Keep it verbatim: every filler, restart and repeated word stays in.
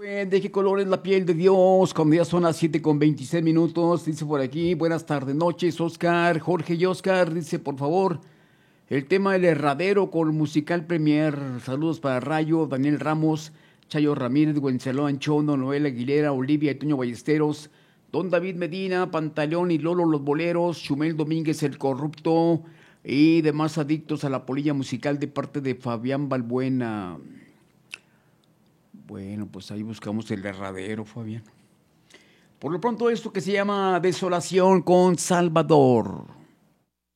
¿De qué color es la piel de Dios? Cuando ya son las siete con veintiséis minutos, dice por aquí, buenas tardes, noches, Oscar, Jorge y Oscar, dice por favor, el tema del herradero con musical premier. Saludos para Rayo, Daniel Ramos, Chayo Ramírez, Güenceló Anchondo, Noel Aguilera, Olivia y Toño Ballesteros, Don David Medina, Pantaleón y Lolo los Boleros, Chumel Domínguez el Corrupto y demás adictos a la polilla musical de parte de Fabián Balbuena. Bueno, pues ahí buscamos el herradero, Fabián. Por lo pronto esto que se llama Desolación con Salvador.